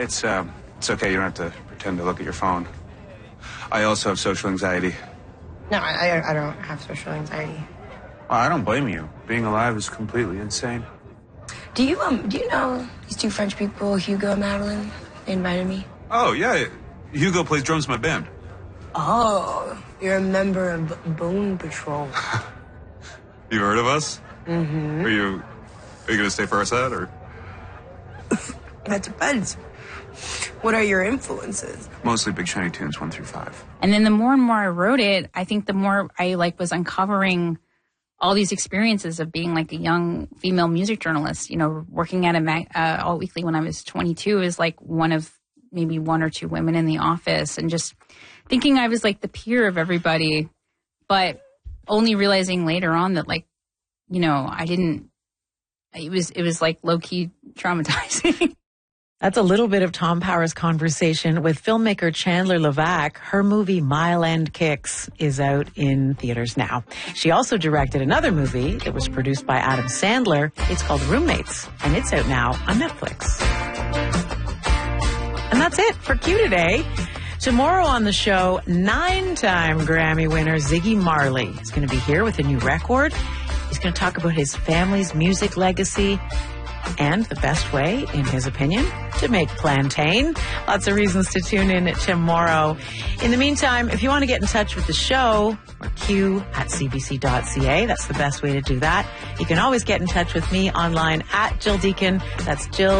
It's okay. You don't have to pretend to look at your phone. I also have social anxiety. No, I don't have social anxiety. Well, I don't blame you. Being alive is completely insane. Do you know these two French people, Hugo and Madeline? They invited me. Oh, yeah. Hugo plays drums in my band. Oh, you're a member of Bone Patrol. You heard of us? Mm-hmm. Are you going to stay for our set, or? That depends. What are your influences? Mostly Big Shiny Tunes 1 through 5. And then the more and more I wrote it, I think the more I was uncovering all these experiences of being like a young female music journalist. You know, working at a Alt Weekly when I was 22 is like one of maybe one or two women in the office, and just thinking I was like the peer of everybody, but only realizing later on that, like, you know, I didn't. It was like low key traumatizing. That's a little bit of Tom Power's conversation with filmmaker Chandler Levac. Her movie Mile End Kicks is out in theaters now. She also directed another movie that was produced by Adam Sandler. It's called Roommates, and it's out now on Netflix. And that's it for Q today. Tomorrow on the show, 9-time Grammy winner Ziggy Marley is going to be here with a new record. He's going to talk about his family's music legacy and the best way, in his opinion, to make plantain. Lots of reasons to tune in tomorrow. In the meantime, if you want to get in touch with the show, or q@cbc.ca. That's the best way to do that. You can always get in touch with me online at Jill Deacon. That's Jill